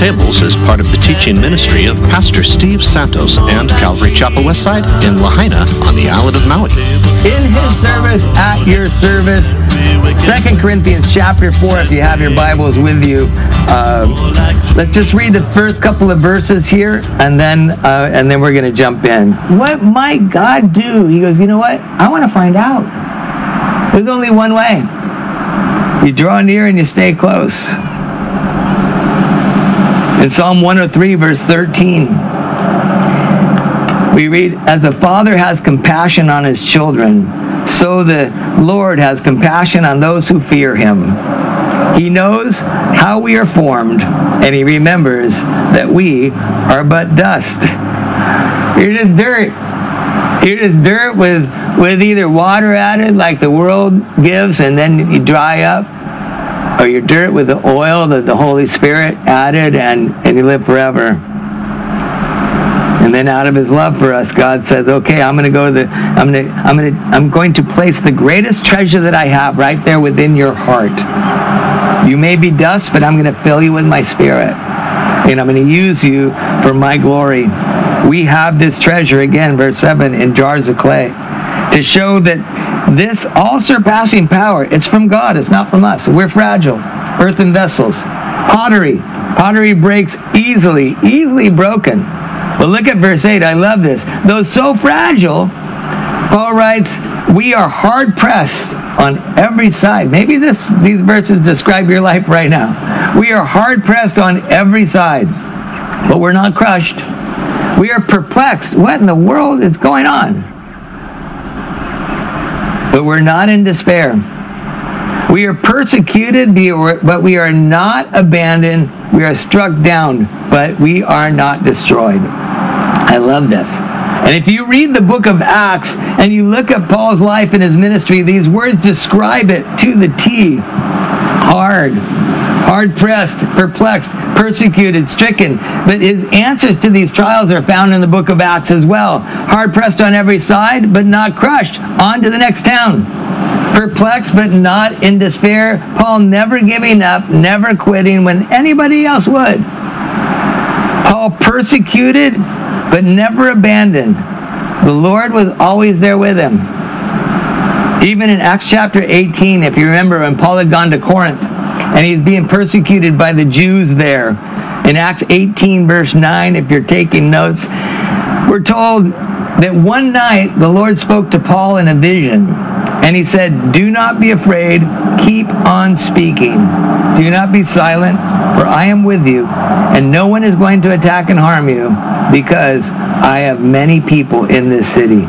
Tables is part of the teaching ministry of Pastor Steve Santos and Calvary Chapel Westside in Lahaina on the island of Maui. In his service, at your service. 2 Corinthians chapter 4, if you have your Bibles with you. Let's just read the first couple of verses here, and then we're going to jump in. What might God do? He goes, you know what? I want to find out. There's only one way. You draw near and you stay close. In Psalm 103, verse 13, we read, as the Father has compassion on his children, so the Lord has compassion on those who fear him. He knows how we are formed, and he remembers that we are but dust. You're just dirt. You're just dirt with either water added like the world gives and then you dry up, or you're dirt with the oil that the Holy Spirit added and you live forever. And then out of his love for us, God says, okay, I'm going to place the greatest treasure that I have right there within your heart. You may be dust, but I'm going to fill you with my Spirit. And I'm going to use you for my glory. We have this treasure, again, verse 7, in jars of clay, to show that this all-surpassing power, it's from God, it's not from us. We're fragile, earthen vessels. Pottery breaks easily broken. But look at verse 8, I love this. Though so fragile, Paul writes, we are hard-pressed on every side. Maybe these verses describe your life right now. We are hard-pressed on every side, but we're not crushed. We are perplexed. What in the world is going on? But we're not in despair. We are persecuted, but we are not abandoned. We are struck down, but we are not destroyed. I love this. And if you read the book of Acts and you look at Paul's life and his ministry, these words describe it to the T. Hard-pressed, perplexed, persecuted, stricken. But his answers to these trials are found in the book of Acts as well. Hard-pressed on every side, but not crushed. On to the next town. Perplexed, but not in despair. Paul never giving up, never quitting when anybody else would. Paul persecuted, but never abandoned. The Lord was always there with him. Even in Acts chapter 18, if you remember, when Paul had gone to Corinth, and he's being persecuted by the Jews there. In Acts 18, verse 9, if you're taking notes, we're told that one night the Lord spoke to Paul in a vision. And he said, do not be afraid, keep on speaking. Do not be silent, for I am with you, and no one is going to attack and harm you, because I have many people in this city.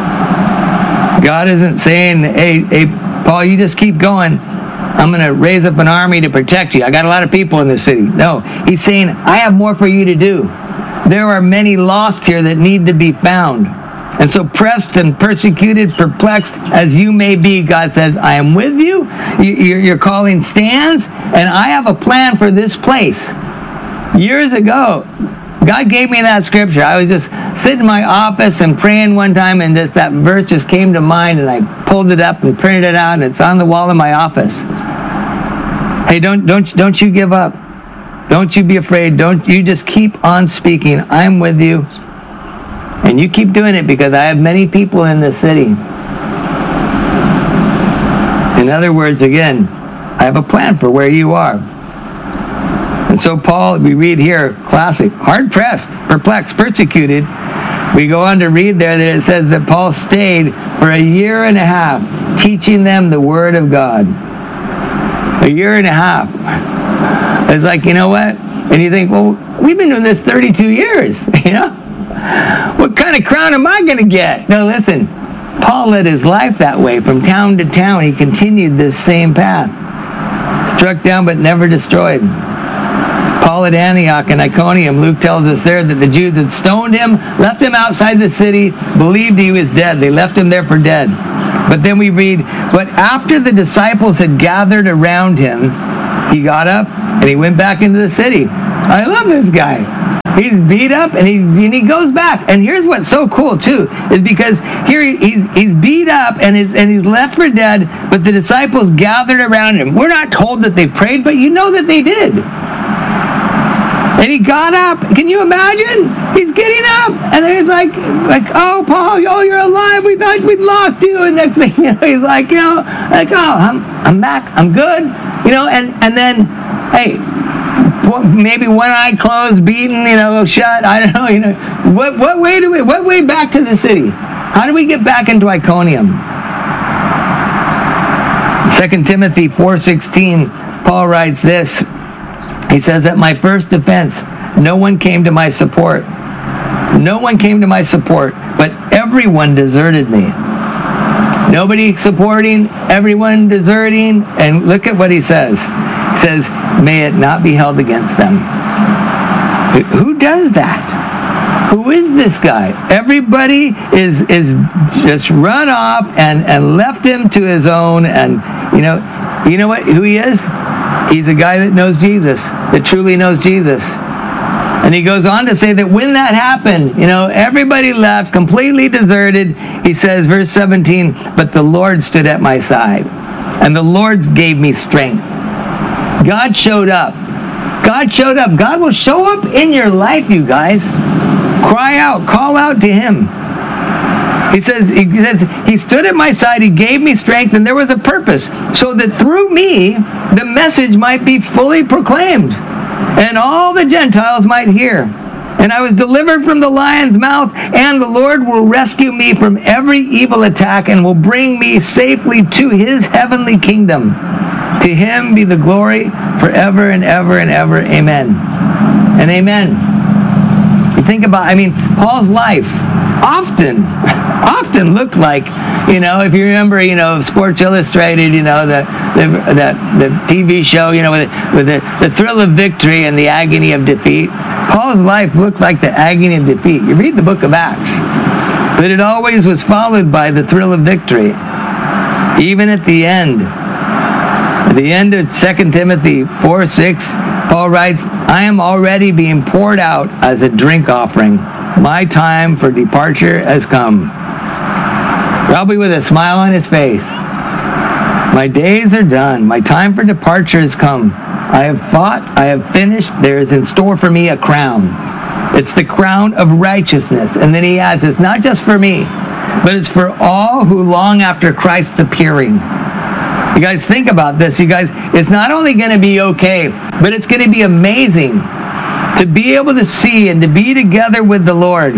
God isn't saying, hey, Paul, you just keep going. I'm going to raise up an army to protect you. I got a lot of people in this city. No, he's saying, I have more for you to do. There are many lost here that need to be found. And so pressed and persecuted, perplexed as you may be, God says, I am with you. Your calling stands, and I have a plan for this place. Years ago, God gave me that scripture. I was just sitting in my office and praying one time, and that verse just came to mind, and I pulled it up and printed it out, and it's on the wall in my office. Hey, don't you give up. Don't you be afraid. Don't you just keep on speaking. I'm with you. And you keep doing it because I have many people in this city. In other words, again, I have a plan for where you are. And so Paul, we read here, classic, hard-pressed, perplexed, persecuted. We go on to read there that it says that Paul stayed for 1.5 years teaching them the Word of God. 1.5 years. It's like, you know what? And you think, well, we've been doing this 32 years, you know? What kind of crown am I going to get? No, listen. Paul led his life that way. From town to town, he continued this same path. Struck down but never destroyed. Paul at Antioch and Iconium, Luke tells us there that the Jews had stoned him, left him outside the city, believed he was dead. They left him there for dead. But then we read, but after the disciples had gathered around him, he got up and he went back into the city. I love this guy. He's beat up and he goes back. And here's what's so cool too, is because here he's beat up and he's left for dead, but the disciples gathered around him. We're not told that they prayed, but you know that they did. And he got up. Can you imagine? He's getting up. And then he's like, oh, Paul, oh, you're alive. We thought we'd lost you. And next thing you know, he's like, oh, I'm back. I'm good. And then, hey, maybe one eye closed, beaten, shut. I don't know. What way back to the city? How do we get back into Iconium? 2 Timothy 4:16, Paul writes this. He says, at my first defense, no one came to my support. No one came to my support, but everyone deserted me. Nobody supporting, everyone deserting. And look at what he says. He says, may it not be held against them. Who does that? Who is this guy? Everybody is just run off and left him to his own. And you know what? Who he is? He's a guy that knows Jesus, that truly knows Jesus. And he goes on to say that when that happened, everybody left, completely deserted. He says, verse 17, but the Lord stood at my side, and the Lord gave me strength. God showed up. God showed up. God will show up in your life, you guys. Cry out. Call out to him. He says, he stood at my side, he gave me strength, and there was a purpose, so that through me, the message might be fully proclaimed, and all the Gentiles might hear. And I was delivered from the lion's mouth, and the Lord will rescue me from every evil attack, and will bring me safely to his heavenly kingdom. To him be the glory forever and ever and ever. Amen. And amen. You think about, Paul's life often looked like, if you remember, Sports Illustrated, the TV show, with the thrill of victory and the agony of defeat. Paul's life looked like the agony of defeat. You read the book of Acts, but it always was followed by the thrill of victory. Even at the end of 2 Timothy 4:6, Paul writes, I am already being poured out as a drink offering. My time for departure has come. Probably with a smile on his face. My days are done. My time for departure has come. I have fought. I have finished. There is in store for me a crown. It's the crown of righteousness. And then he adds, it's not just for me, but it's for all who long after Christ's appearing. You guys think about this. You guys, it's not only going to be okay, but it's going to be amazing to be able to see and to be together with the Lord.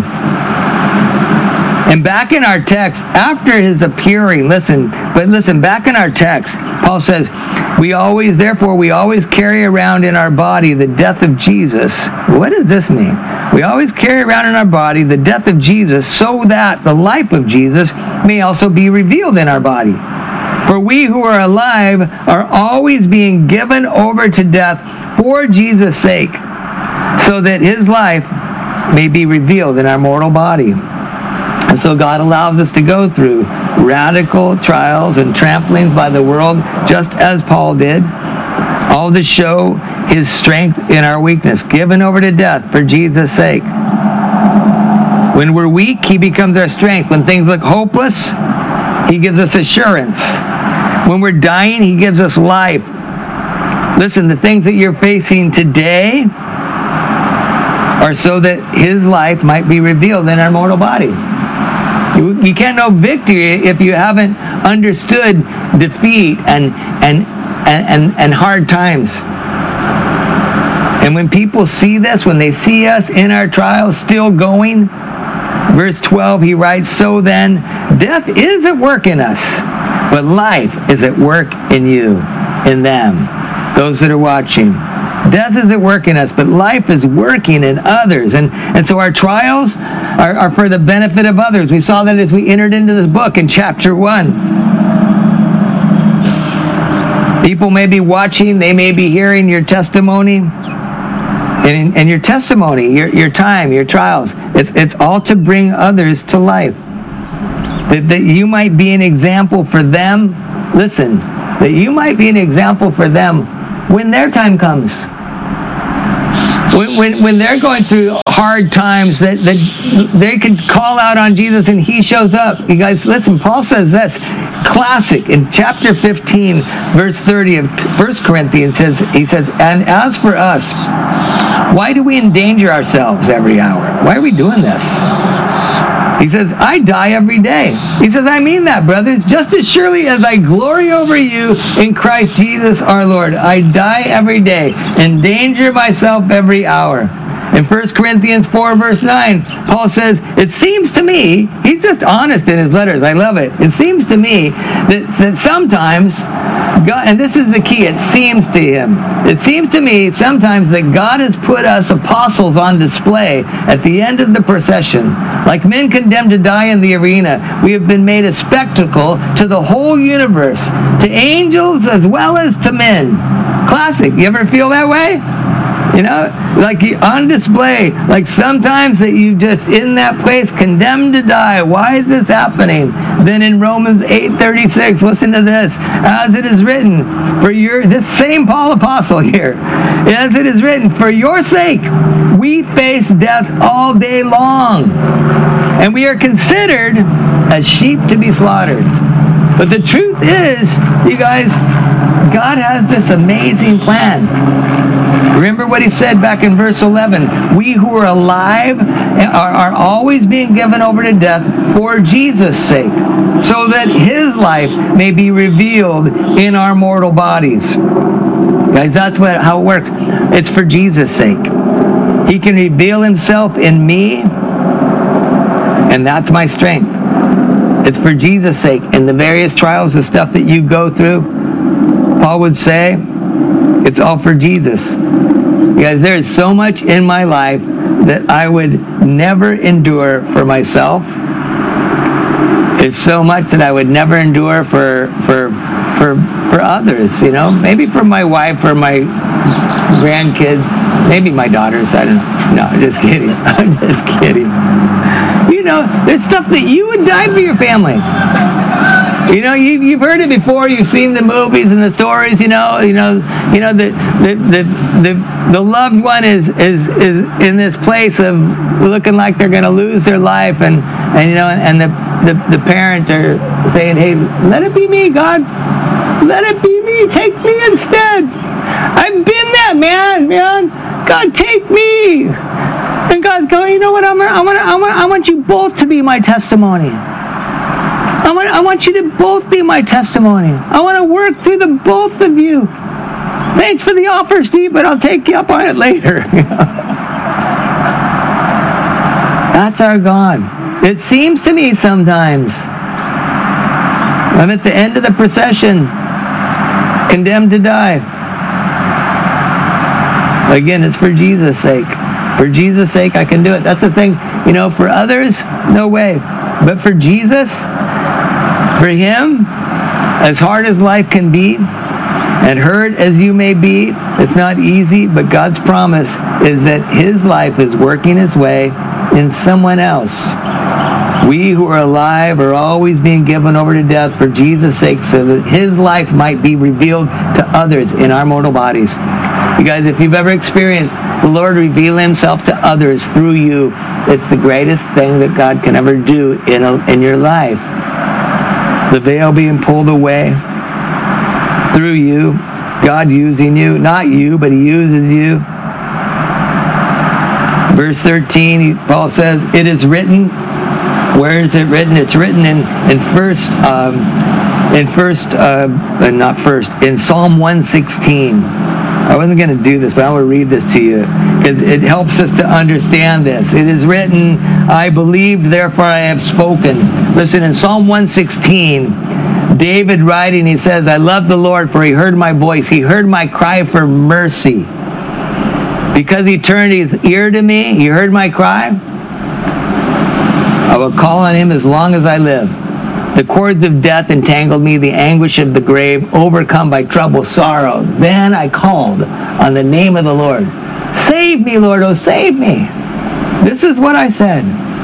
And back in our text, after his appearing, listen, back in our text, Paul says, we always carry around in our body the death of Jesus. What does this mean? We always carry around in our body the death of Jesus, so that the life of Jesus may also be revealed in our body. For we who are alive are always being given over to death for Jesus' sake, so that his life may be revealed in our mortal body. And so God allows us to go through radical trials and tramplings by the world, just as Paul did, all to show his strength in our weakness, given over to death for Jesus' sake. When we're weak, he becomes our strength. When things look hopeless, he gives us assurance. When we're dying, he gives us life. Listen, the things that you're facing today are so that his life might be revealed in our mortal body. You can't know victory if you haven't understood defeat and hard times. And when people see this, when they see us in our trials still going, verse 12, he writes, so then, death is at work in us, but life is at work in you, in them, those that are watching. Death is at work in us, but life is working in others. And so our trials are for the benefit of others. We saw that as we entered into this book in chapter 1. People may be watching, they may be hearing your testimony. And your testimony, your time, your trials, it's all to bring others to life. That you might be an example for them. Listen, that you might be an example for them when their time comes. When they're going through hard times, that they can call out on Jesus and he shows up. You guys, listen, Paul says this, classic, in chapter 15, verse 30 of 1 Corinthians, he says, and as for us, Why do we endanger ourselves every hour? Why are we doing this? He says, I die every day. He says, I mean that, brothers. Just as surely as I glory over you in Christ Jesus our Lord, I die every day, endanger myself every hour. In 1 Corinthians 4, verse 9, Paul says, it seems to me, he's just honest in his letters, I love it. It seems to me that sometimes, God, and this is the key, it seems to him. It seems to me sometimes that God has put us apostles on display at the end of the procession. Like men condemned to die in the arena, we have been made a spectacle to the whole universe, to angels as well as to men. Classic. You ever feel that way? You know, like you on display, like sometimes that you just in that place condemned to die. Why is this happening? Then in Romans 8:36, listen to this. As it is written, this same Paul apostle here, as it is written, for your sake, we face death all day long. And we are considered as sheep to be slaughtered. But the truth is, you guys, God has this amazing plan. Remember what he said back in verse 11. We who are alive are always being given over to death for Jesus' sake, so that his life may be revealed in our mortal bodies. Guys, that's how it works. It's for Jesus' sake. He can reveal himself in me, and that's my strength. It's for Jesus' sake. And the various trials, the stuff that you go through, Paul would say, it's all for Jesus. Guys, there is so much in my life that I would never endure for myself. It's so much that I would never endure for others, you know. Maybe for my wife or my grandkids, maybe my daughters, I don't know. No, I'm just kidding. I'm just kidding. You know, there's stuff that you would die for your family. You know, you've heard it before. You've seen the movies and the stories. The loved one is in this place of looking like they're going to lose their life, and the parent are saying, "Hey, let it be me, God. Let it be me. Take me instead. I've been that man. God, take me." And God's going, you know what? I want you both to be my testimony. I want you to both be my testimony. I want to work through the both of you. Thanks for the offer, Steve, but I'll take you up on it later. That's our God. It seems to me sometimes I'm at the end of the procession, condemned to die. Again, it's for Jesus' sake. For Jesus' sake, I can do it. That's the thing. You know, for others, no way. But for Jesus, for him, as hard as life can be, and hurt as you may be, it's not easy, but God's promise is that his life is working its way in someone else. We who are alive are always being given over to death for Jesus' sake, so that his life might be revealed to others in our mortal bodies. You guys, if you've ever experienced the Lord reveal himself to others through you, it's the greatest thing that God can ever do in your life. The veil being pulled away through you, God using you, not you, but he uses you. Verse 13, Paul says, it is written. Where is it written? It's written in Psalm 116. I wasn't going to do this, but I will read this to you because it helps us to understand this. It is written, I believed, therefore I have spoken. Listen, in Psalm 116, David writing, he says, I love the Lord, for he heard my voice. He heard my cry for mercy. Because he turned his ear to me, he heard my cry. I will call on him as long as I live. The cords of death entangled me, the anguish of the grave, overcome by trouble, sorrow. Then I called on the name of the Lord. Save me, Lord, oh, save me. This is what I said.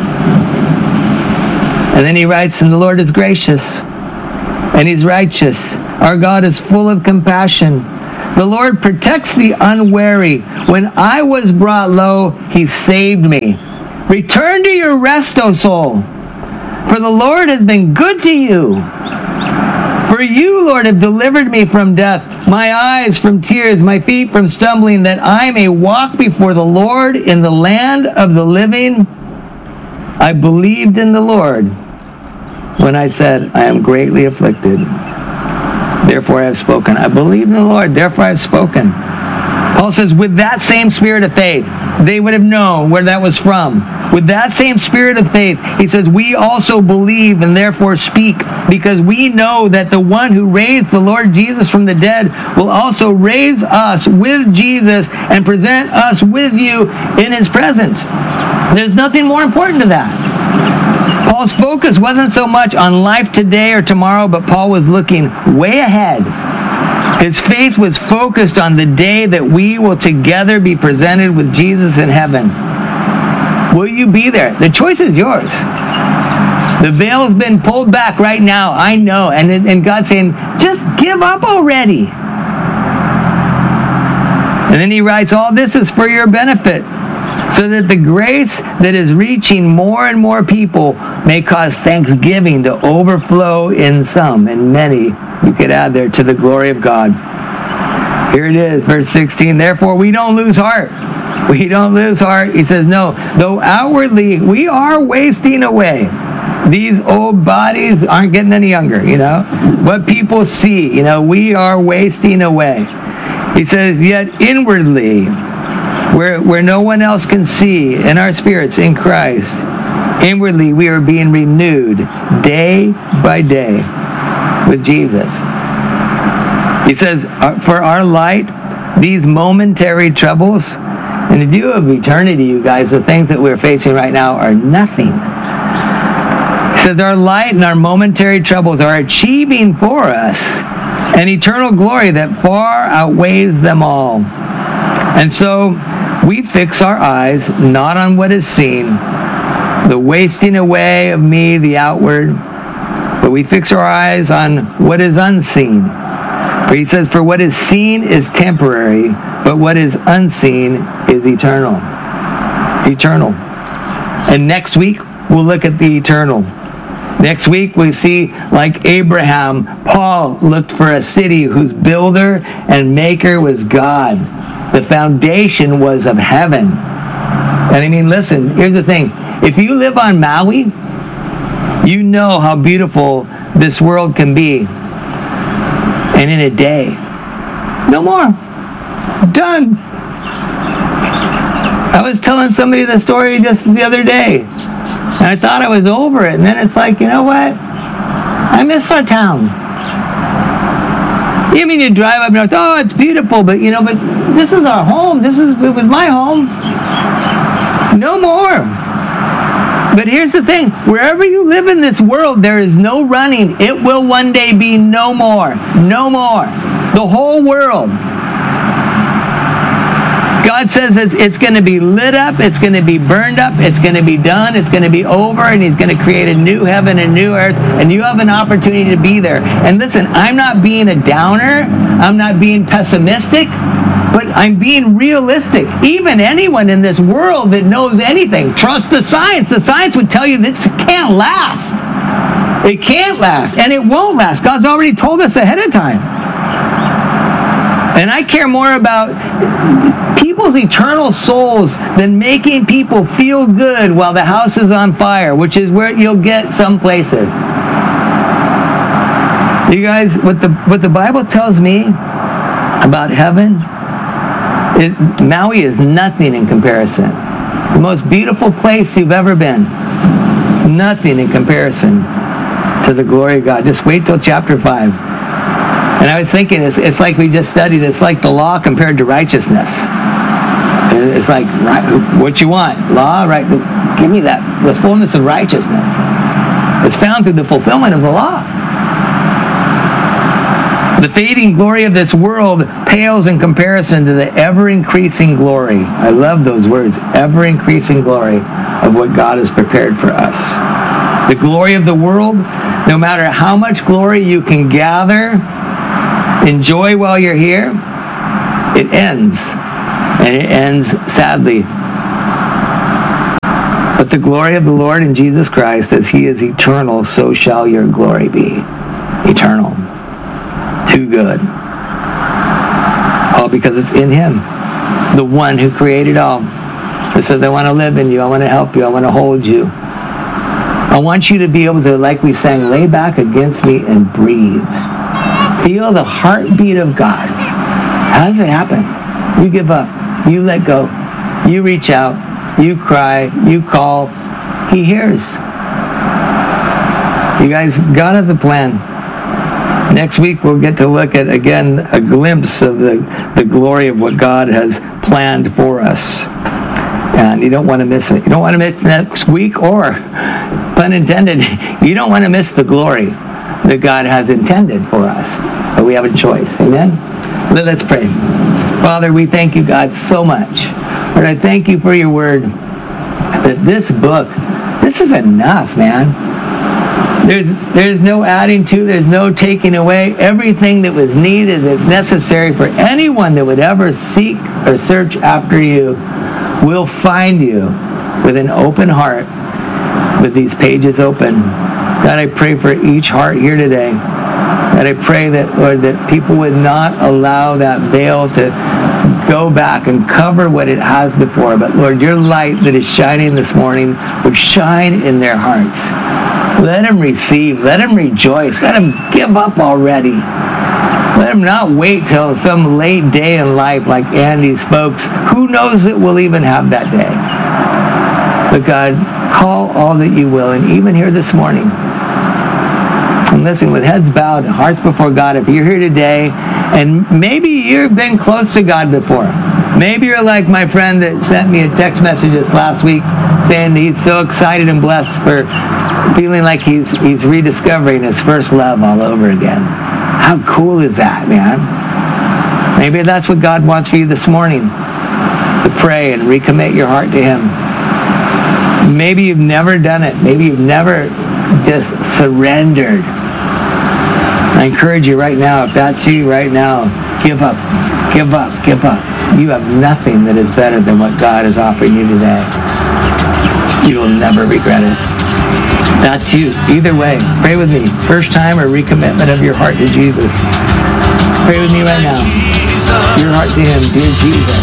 And then he writes, and the Lord is gracious, and he's righteous. Our God is full of compassion. The Lord protects the unwary. When I was brought low, he saved me. Return to your rest, O soul, for the Lord has been good to you. For you, Lord, have delivered me from death, my eyes from tears, my feet from stumbling, that I may walk before the Lord in the land of the living. I believed in the Lord when I said, I am greatly afflicted. Therefore I have spoken. I believe in the Lord, therefore I have spoken. Paul says, with that same spirit of faith, they would have known where that was from. With that same spirit of faith, he says, we also believe and therefore speak, because we know that the one who raised the Lord Jesus from the dead will also raise us with Jesus and present us with you in his presence. There's nothing more important to that. Paul's focus wasn't so much on life today or tomorrow, but Paul was looking way ahead. His faith was focused on the day that we will together be presented with Jesus in heaven. Will you be there? The choice is yours. The veil's been pulled back right now, I know. And God's saying, just give up already. And then he writes, all this is for your benefit, so that the grace that is reaching more and more people may cause thanksgiving to overflow in some, and many, you could add there, to the glory of God. Here it is, verse 16. Therefore, we don't lose heart. We don't lose heart. He says, no, though outwardly we are wasting away. These old bodies aren't getting any younger, What people see, we are wasting away. He says, yet inwardly, where no one else can see, in our spirits, in Christ, inwardly we are being renewed day by day with Jesus. He says, for our light, these momentary troubles, in the view of eternity, you guys, the things that we're facing right now are nothing. He says our light and our momentary troubles are achieving for us an eternal glory that far outweighs them all. And so we fix our eyes not on what is seen, the wasting away of me, the outward, but we fix our eyes on what is unseen. For he says, for what is seen is temporary, but what is unseen is eternal. Eternal. And next week, we'll look at the eternal. Next week, we see, like Abraham, Paul looked for a city whose builder and maker was God. The foundation was of heaven. And I mean, listen, here's the thing. If you live on Maui, you know how beautiful this world can be. And in a day, no more. Done. I was telling somebody the story just the other day, and I thought I was over it. And then it's like, you know what? I miss our town. You mean you drive up north, oh, it's beautiful, but but this is our home. It was my home. No more. But here's the thing. Wherever you live in this world, there is no running. It will one day be no more. No more. The whole world. God says it's going to be lit up. It's going to be burned up. It's going to be done. It's going to be over. And he's going to create a new heaven and new earth. And you have an opportunity to be there. And listen, I'm not being a downer. I'm not being pessimistic. But I'm being realistic. Even anyone in this world that knows anything, trust the science. The science would tell you that it can't last. It can't last. And it won't last. God's already told us ahead of time. And I care more about people's eternal souls than making people feel good while the house is on fire, which is where you'll get some places. You guys, what the Bible tells me about heaven, Maui is nothing in comparison. The most beautiful place you've ever been. Nothing in comparison to the glory of God. Just wait till chapter 5. And I was thinking, it's like we just studied, it's like the law compared to righteousness. It's like, right, what you want? Law, right? Give me that, the fullness of righteousness. It's found through the fulfillment of the law. The fading glory of this world pales in comparison to the ever-increasing glory. I love those words, ever-increasing glory of what God has prepared for us. The glory of the world, no matter how much glory you can gather, enjoy while you're here, it ends. And it ends sadly. But the glory of the Lord in Jesus Christ, as he is eternal, so shall your glory be eternal. too good. All because it's in him, the one who created all. It says, I want to live in you. I want to help you. I want to hold you. I want you to be able to, like we sang, lay back against me and breathe. Feel the heartbeat of God. How does it happen? You give up. You let go. You reach out. You cry. You call. He hears. You guys, God has a plan. Next week we'll get to look at, again, a glimpse of the glory of what God has planned for us. And you don't want to miss it. You don't want to miss next week, or, pun intended, you don't want to miss the glory that God has intended for us. But we have a choice. Amen? Let's pray. Father, we thank you, God, so much. Lord, I thank you for your word. That this book, this is enough, man. There's no adding to, there's no taking away. Everything that was needed, that's necessary for anyone that would ever seek or search after you will find you with an open heart, with these pages open. God, I pray for each heart here today. God, I pray that, Lord, that people would not allow that veil to go back and cover what it has before. But, Lord, your light that is shining this morning would shine in their hearts. Let them receive. Let them rejoice. Let them give up already. Let them not wait till some late day in life like Andy's folks. Who knows that we'll even have that day? But God, call all that you will. And even here this morning, and listen, with heads bowed, hearts before God, if you're here today, and maybe you've been close to God before. Maybe you're like my friend that sent me a text message this last week saying he's so excited and blessed for feeling like he's rediscovering his first love all over again. How cool is that, man? Maybe that's what God wants for you this morning, to pray and recommit your heart to him. Maybe you've never done it. Maybe you've never just surrendered. I encourage you right now, if that's you right now, give up. Give up. Give up. You have nothing that is better than what God is offering you today. You will never regret it. That's you. Either way, pray with me. First time or recommitment of your heart to Jesus. Pray with me right now. Your heart to him, dear Jesus.